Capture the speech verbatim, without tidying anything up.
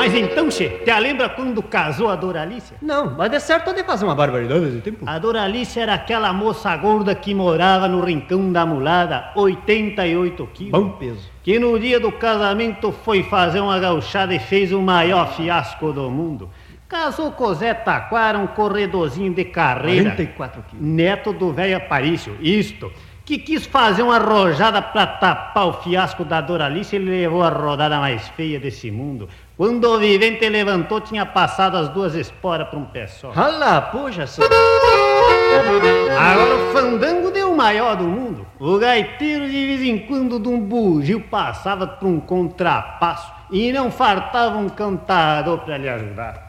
Mas então, che, te lembra quando casou a Doralice? Não, mas de certo de fazer uma barbaridade desse tempo. A Doralice era aquela moça gorda que morava no Rincão da Mulada, oitenta e oito quilos. Bom peso. Que no dia do casamento foi fazer uma gauchada e fez o maior fiasco do mundo. Casou com o Zé Taquara, um corredorzinho de carreira. quarenta e quatro quilos. Neto do velho Aparício, isto. Que quis fazer uma arrojada pra tapar o fiasco da Doralice, ele levou a rodada mais feia desse mundo. Quando o vivente levantou, tinha passado as duas esporas pra um pé só. Alá, puxa só. Agora o fandango deu o maior do mundo. O gaiteiro de vez em quando de um bugio passava por um contrapasso e não fartava um cantador pra lhe ajudar.